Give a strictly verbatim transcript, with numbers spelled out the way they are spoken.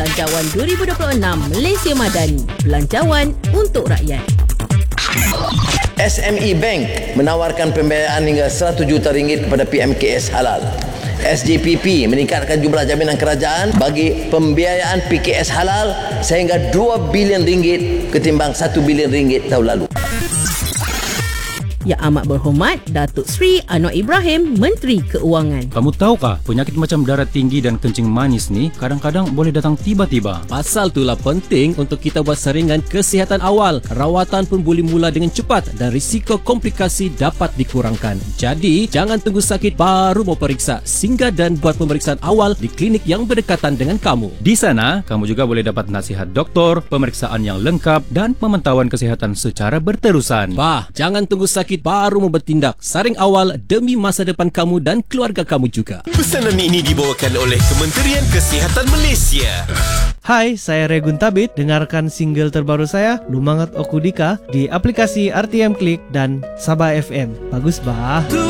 Belanjawan dua ribu dua puluh enam Malaysia Madani. Belanjawan untuk rakyat. S M E Bank menawarkan pembiayaan hingga seratus juta ringgit kepada P M K S Halal. S J P P meningkatkan jumlah jaminan kerajaan bagi pembiayaan P K S Halal sehingga dua bilion ringgit ketimbang satu bilion ringgit tahun lalu. Yang amat berhormat Datuk Seri Anwar Ibrahim, Menteri Keuangan. Kamu tahukah penyakit macam darah tinggi dan kencing manis ni kadang-kadang boleh datang tiba-tiba. Pasal itulah penting untuk kita buat saringan kesihatan awal. Rawatan pun boleh mula dengan cepat dan risiko komplikasi dapat dikurangkan. Jadi, jangan tunggu sakit baru mau periksa. Singgah dan buat pemeriksaan awal di klinik yang berdekatan dengan kamu. Di sana, kamu juga boleh dapat nasihat doktor, pemeriksaan yang lengkap dan pemantauan kesihatan secara berterusan. Bah, jangan tunggu sakit baru mau bertindak. Saring awal demi masa depan kamu dan keluarga kamu juga. Pesanan ini dibawakan oleh Kementerian Kesihatan Malaysia. Hai, saya Regun Tabit. Dengarkan single terbaru saya, Lumangat Okudika, di aplikasi R T M Klik dan Sabah F M. Bagus bah.